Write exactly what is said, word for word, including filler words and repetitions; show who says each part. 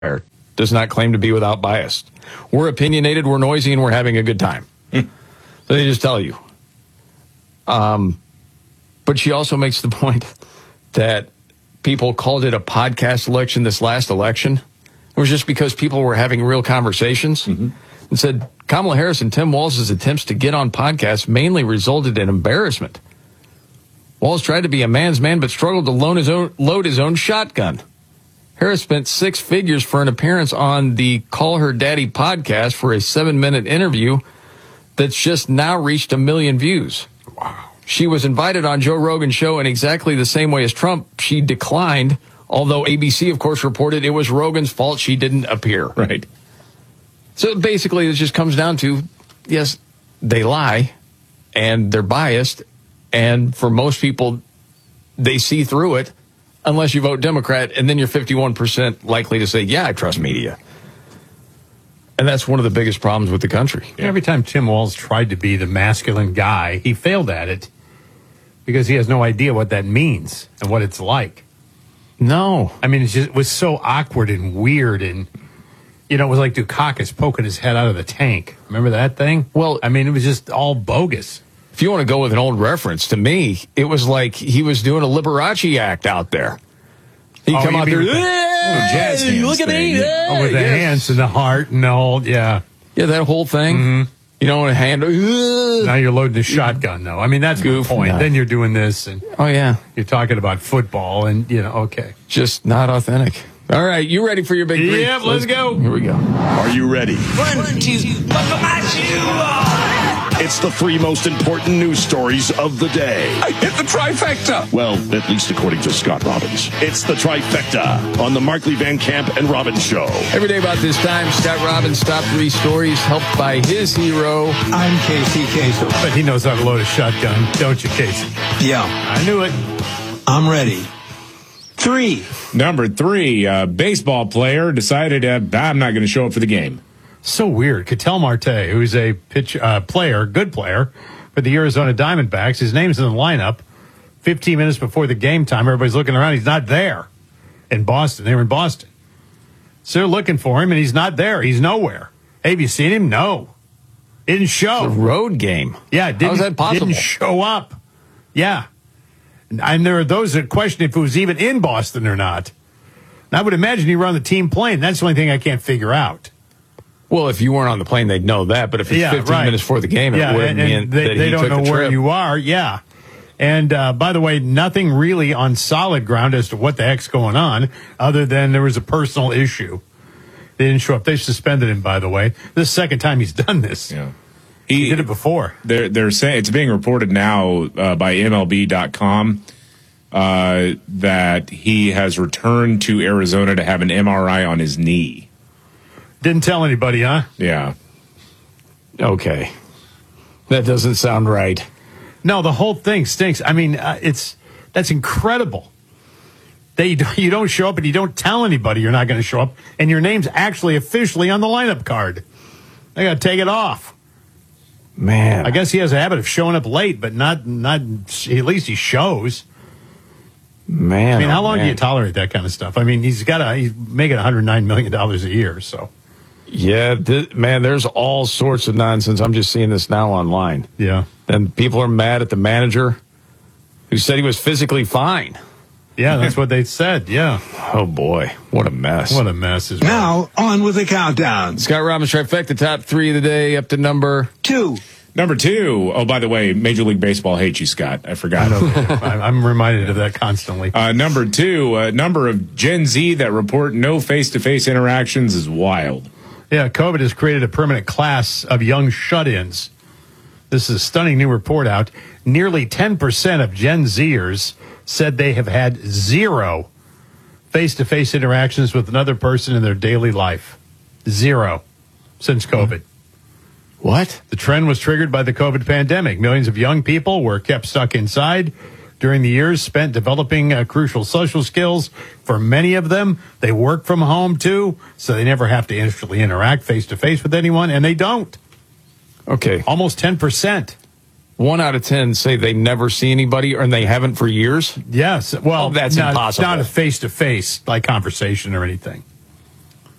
Speaker 1: does not claim to be without bias. We're opinionated, we're noisy, and we're having a good time. So they just tell you. Um, but she also makes the point that people called it a podcast election this last election. It was just because people were having real conversations, mm-hmm. and said Kamala Harris and Tim Walz's attempts to get on podcasts mainly resulted in embarrassment. Walz tried to be a man's man, but struggled to loan his own, load his own shotgun. Harris spent six figures for an appearance on the Call Her Daddy podcast for a seven-minute interview that's just now reached a million views.
Speaker 2: Wow.
Speaker 1: She was invited on Joe Rogan's show in exactly the same way as Trump. She declined, although A B C, of course, reported it was Rogan's fault she didn't appear.
Speaker 2: Right.
Speaker 1: So basically, it just comes down to, yes, they lie, and they're biased, and for most people, they see through it, unless you vote Democrat, and then you're fifty-one percent likely to say, yeah, I trust media. And that's one of the biggest problems with the country.
Speaker 3: Yeah. Every time Tim Walz tried to be the masculine guy, he failed at it because he has no idea what that means and what it's like.
Speaker 1: No.
Speaker 3: I mean, it's just, it was so awkward and weird, and, you know, it was like Dukakis poking his head out of the tank. Remember that thing?
Speaker 1: Well,
Speaker 3: I mean, it was just all bogus.
Speaker 1: If you want to go with an old reference, to me, it was like he was doing a Liberace act out there. He'd
Speaker 3: oh,
Speaker 1: come out there,
Speaker 3: the,
Speaker 1: hey,
Speaker 2: oh, jazz hands
Speaker 1: look at
Speaker 2: thing.
Speaker 1: me.
Speaker 2: Yeah.
Speaker 3: Oh, with the
Speaker 1: yes.
Speaker 3: hands and the heart and all, yeah.
Speaker 1: Yeah, that whole thing.
Speaker 3: Mm-hmm.
Speaker 1: You know, a hand. Uh,
Speaker 3: now you're loading a shotgun, though. I mean, that's
Speaker 1: Goof,
Speaker 3: the point.
Speaker 1: no.
Speaker 3: Then you're doing this, and
Speaker 1: oh, yeah.
Speaker 3: you're talking about football, and, you know, okay.
Speaker 1: Just not authentic. All right, you ready for your big three?
Speaker 3: Yep, let's go.
Speaker 1: Here we go.
Speaker 4: Are you ready?
Speaker 5: One, two, buckle my shoe.
Speaker 4: It's the three most important news stories of the day.
Speaker 5: I hit the trifecta.
Speaker 4: Well, at least according to Scott Robbins. It's the trifecta on the Markley Van Camp and Robbins Show.
Speaker 1: Every day about this time, Scott Robbins' top three stories helped by his hero.
Speaker 6: I'm Casey Kasem.
Speaker 3: But he knows how to load a shotgun, don't you, Casey?
Speaker 6: Yeah.
Speaker 3: I knew it.
Speaker 6: I'm ready. Three.
Speaker 2: Number three, a baseball player decided uh, I'm not going to show up for the game.
Speaker 3: So weird. Ketel Marte, who's a pitch uh, player, good player for the Arizona Diamondbacks. His name's in the lineup. fifteen minutes before the game time, everybody's looking around. He's not there in Boston. They were in Boston. So they're looking for him, and he's not there. He's nowhere. Hey, have you seen him? No. Didn't show.
Speaker 1: It's a road game.
Speaker 3: Yeah, didn't,
Speaker 1: How is that possible?
Speaker 3: Didn't show up. Yeah. And there are those that question if he was even in Boston or not. And I would imagine he were on the team plane. That's the only thing I can't figure out.
Speaker 1: Well, if you weren't on the plane, they'd know that. But if it's
Speaker 3: yeah,
Speaker 1: fifteen
Speaker 3: right.
Speaker 1: minutes before the game,
Speaker 3: yeah,
Speaker 1: it wouldn't
Speaker 3: and,
Speaker 1: mean
Speaker 3: and they,
Speaker 1: that
Speaker 3: they
Speaker 1: he
Speaker 3: don't
Speaker 1: took
Speaker 3: know
Speaker 1: the
Speaker 3: where
Speaker 1: trip.
Speaker 3: you are. Yeah. And uh, by the way, nothing really on solid ground as to what the heck's going on, other than there was a personal issue. They didn't show up. They suspended him, by the way. This is the second time he's done this.
Speaker 2: Yeah.
Speaker 3: He, he did it before.
Speaker 2: They're, they're saying it's being reported now uh, by M L B dot com uh, that he has returned to Arizona to have an M R I on his knee.
Speaker 3: Didn't tell anybody, huh?
Speaker 2: Yeah.
Speaker 1: Okay. That doesn't sound right.
Speaker 3: No, the whole thing stinks. I mean, uh, it's that's incredible. They you don't show up and you don't tell anybody you're not going to show up, and your name's actually officially on the lineup card. They got to take it off.
Speaker 1: Man,
Speaker 3: I guess he has a habit of showing up late, but not not at least he shows.
Speaker 1: Man,
Speaker 3: I mean, how
Speaker 1: oh,
Speaker 3: long
Speaker 1: man.
Speaker 3: do you tolerate that kind of stuff? I mean, he's got a he's making one hundred nine million dollars a year, so
Speaker 1: Yeah, th- man, there's all sorts of nonsense. I'm just seeing this now online.
Speaker 3: yeah,
Speaker 1: And people are mad at the manager who said he was physically fine.
Speaker 3: yeah, that's what they said. Yeah,
Speaker 1: Oh, boy. What a mess.
Speaker 3: what a mess is
Speaker 6: Now, on with the countdown.
Speaker 1: Scott Robbins trifecta, top three of the day, up to number.
Speaker 6: Two.
Speaker 2: Number two, oh, by the way, Major League Baseball hates you, Scott. I forgot.
Speaker 3: I'm I'm reminded of that constantly.
Speaker 2: Uh, number two, a number of Gen Z that report no face-to-face interactions is wild.
Speaker 3: Yeah, COVID has created a permanent class of young shut-ins. This is a stunning new report out. Nearly ten percent of Gen Zers said they have had zero face-to-face interactions with another person in their daily life. Zero since COVID.
Speaker 1: What?
Speaker 3: The trend was triggered by the COVID pandemic. Millions of young people were kept stuck inside during the years spent developing uh, crucial social skills. For many of them, they work from home too, so they never have to instantly interact face-to-face with anyone, and they don't.
Speaker 1: Okay.
Speaker 3: Almost ten percent.
Speaker 1: One out of ten say they never see anybody or they haven't for years.
Speaker 3: Yes. Well,
Speaker 1: Oh, that's
Speaker 3: not,
Speaker 1: impossible.
Speaker 3: Not a face-to-face, like conversation or anything.